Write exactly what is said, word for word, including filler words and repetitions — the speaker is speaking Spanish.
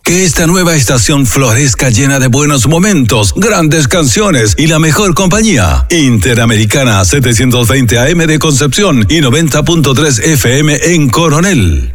Que esta nueva estación florezca llena de buenos momentos, grandes canciones y la mejor compañía. Interamericana setecientos veinte A M de Concepción y noventa punto tres F M en Coronel.